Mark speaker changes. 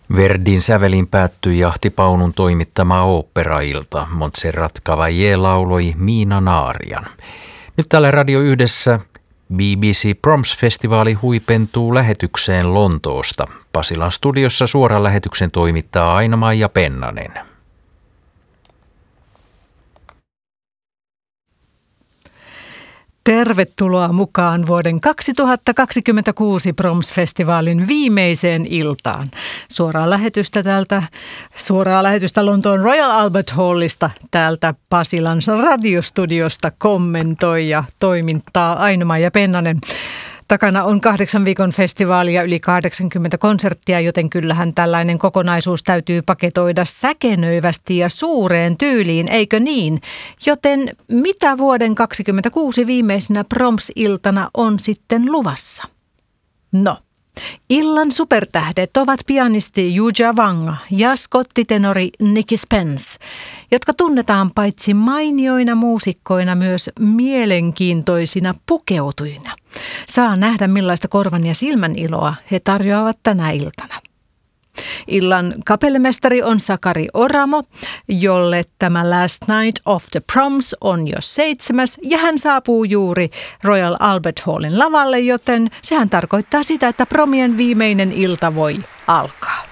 Speaker 1: Verdin sävelin päättyi Ahti Paunun toimittama oopperailta. Montserrat Caballé lauloi Miina Naarian. Nyt täällä Radio Yhdessä BBC Proms-festivaali huipentuu lähetykseen Lontoosta. Pasilan studiossa suoran lähetyksen toimittaa Aino-Maija Pennanen.
Speaker 2: Tervetuloa mukaan vuoden 2026 Proms-festivaalin viimeiseen iltaan. Suoraa lähetystä Lontoon Royal Albert Hallista täältä Pasilan radiostudiosta kommentoi ja toimittaa Aino-Maija Pennanen. Takana on 8 viikon festivaali ja yli 80 konserttia, joten kyllähän tällainen kokonaisuus täytyy paketoida säkenöivästi ja suureen tyyliin, eikö niin? Joten mitä vuoden 2026 viimeisenä Proms-iltana on sitten luvassa? No, illan supertähdet ovat pianisti Yuja Wang ja skottitenori Nicky Spence, jotka tunnetaan paitsi mainioina muusikkoina myös mielenkiintoisina pukeutujina. Saa nähdä millaista korvan ja silmän iloa he tarjoavat tänä iltana. Illan kapellimestari on Sakari Oramo, jolle tämä Last Night of the Proms on jo 7. ja hän saapuu juuri Royal Albert Hallin lavalle, joten sehän tarkoittaa sitä, että promien viimeinen ilta voi alkaa.